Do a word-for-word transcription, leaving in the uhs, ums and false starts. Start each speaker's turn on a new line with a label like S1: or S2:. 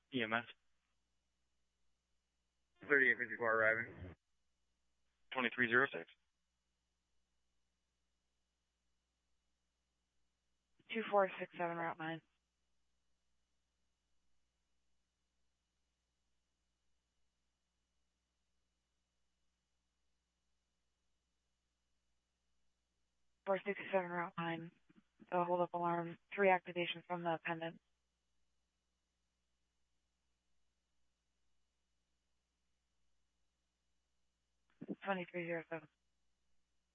S1: E M S.
S2: thirty-eight fifty-four arriving.
S1: twenty-three oh six.
S3: two four six seven, Route nine. four sixty-seven, Route nine. The hold-up alarm. Three activation from the pendant. twenty-three oh seven.